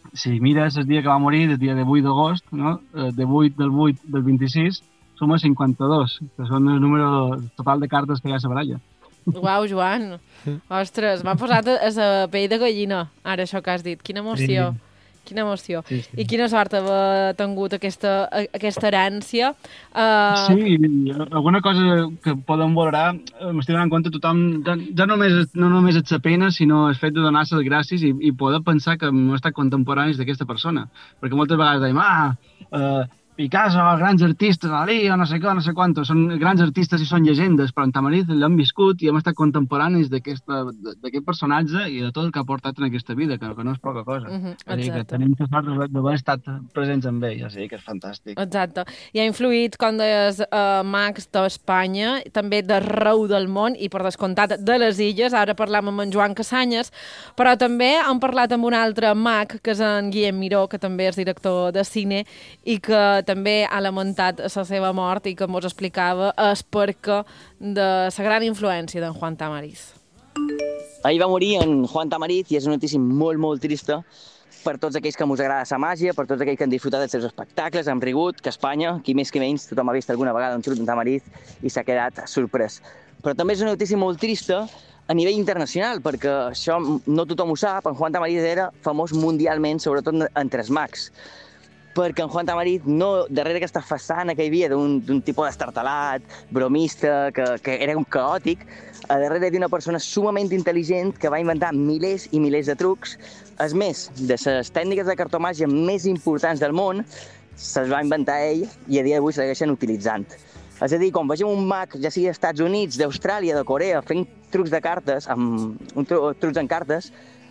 si mires el dia que va morir, el dia de 8 d'agost, no? De 8 del 8 del 26, suma 52, que són el número total de cartes que hi ha a la baralla. Uau, Joan. Ostres, m'ha posat a la pell de gallina, ara això que has dit. Quina emoció. Sí. Quina emoció. Sí, sí. I quina sort haver tingut aquesta herència. Sí, alguna cosa que podem valorar, m'estic donant compte tothom, ja no només és la pena, sinó el fet de donar les gràcies i poder pensar que hem estat contemporanis d'aquesta persona. Perquè moltes vegades dèiem, Picasso, grans artistes, Dalí, o no sé què, no sé quantos, són grans artistes i són llegendes, però en Tamariz l'hem viscut i hem estat contemporanis d'aquest personatge i de tot el que ha portat en aquesta vida, que no és poca cosa. O sigui que tenim la sort d'haver estat presents amb ell, o sigui que és fantàstic. Exacte. I ha influït, com deies, mags d'Espanya, també d'arreu del món i, per descomptat, de les illes. Ara parlam amb en Joan Casanyes, però també hem parlat amb un altre mag, que és en Guillem Miró, que també és director de cine i que també ha lamentat la seva mort i que ens explicava el perquè de la gran influència d'en Juan Tamariz. Ahir va morir en Juan Tamariz i és una notícia molt, molt trista per tots aquells que ens agrada la màgia, per tots aquells que han disfrutat dels seus espectacles, han rigut, que Espanya, qui més qui menys, tothom ha vist alguna vegada un xut d'en Tamariz i s'ha quedat sorprès. Però també és una notícia molt trista a nivell internacional, perquè això no tothom ho sap, en Juan Tamariz era famós mundialment, sobretot entre els mags. Perquè en Juan Tamariz, darrere aquesta façana que hi havia d'un tipus destartalat, bromista, que era un caòtic, a darrere d'una persona sumament intel·ligent que va inventar milers i milers de trucs. És més, de les tècniques de cartomàgia més importants del món, se'ls va inventar ell i a dia d'avui segueixen utilitzant. És a dir, quan vegem un mag, ja sigui dels Estats Units, d'Austràlia, de Corea, fent trucs de cartes, trucs en cartes,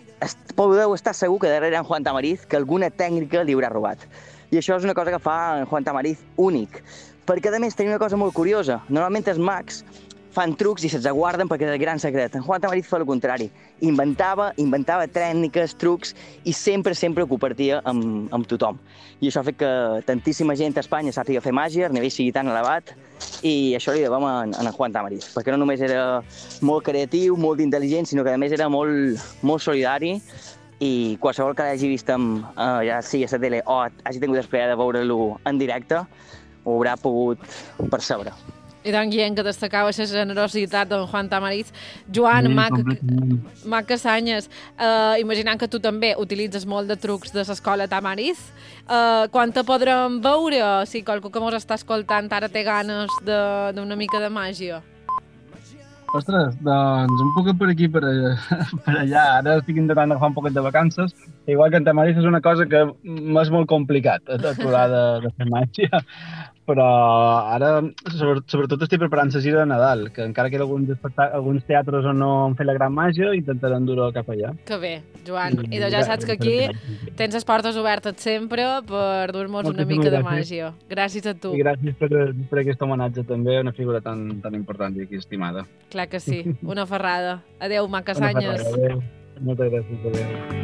podeu estar segur que darrere en Juan Tamariz que alguna tècnica li haurà robat. I això és una cosa que fa en Juan Tamariz únic. Perquè, a més, tenia una cosa molt curiosa. Normalment els mags fan trucs i se'ls guarden perquè és el gran secret. En Juan Tamariz fa el contrari. Inventava tècniques, trucs i sempre ho compartia amb tothom. I això ha fet que tantíssima gent a Espanya sàpiga fer màgia, el nivell sigui tan elevat, i això li devem en Juan Tamariz, perquè no només era molt creatiu, molt intel·ligent, sinó que a més era molt solidari, i qualsevol que l'hagi vist ja sigui a la tele o hagi tingut l'esperit de veure-lo en directe, ho haurà pogut percebre. I doncs, Guillem, que destacava la generositat d'en Juan Tamariz. Joan, Mag Casanyes, imaginant que tu també utilitzes molt de trucs de l'escola Tamariz, quan te podrem veure? Si qualcú que ens està escoltant ara té ganes d'una mica de màgia. Ostres, doncs un poc per aquí, per allà. Ara estic intentant agafar un poquet de vacances. Igual que en Tamariz és una cosa que m'és molt complicat, aturar de fer màgia. Però ara, sobretot, estic preparant la gira de Nadal, que encara que alguns teatres on no han fet la gran màgia, intentarem dur-ho cap allà. Que bé, Joan. I ja saps que aquí tens les portes obertes sempre per dur-nos una mica de màgia. Gràcies a tu. I gràcies per aquest homenatge també a una figura tan important i estimada. Clar que sí. Una ferrada. Adéu, Mag Casanyes. Moltes gràcies. Adéu.